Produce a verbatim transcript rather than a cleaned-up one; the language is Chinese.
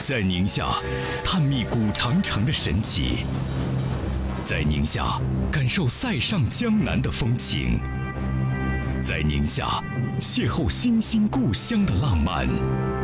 在宁夏探秘古长城的神奇，在宁夏感受塞上江南的风情，在宁夏邂逅新兴故乡的浪漫。